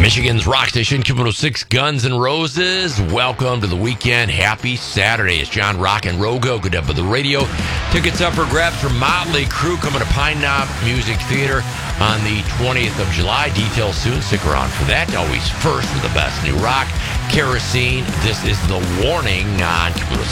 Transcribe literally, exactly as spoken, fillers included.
Michigan's rock station, Q one oh six, Guns N' Roses. Welcome to the weekend. Happy Saturday. It's John Rock and Rogo. Good up with the radio. Tickets up for grabs for Motley Crue coming to Pine Knob Music Theater on the twentieth of July. Details soon. Stick around for that. Always first with the best new rock. Kerosene. This is The Warning on Q one oh six.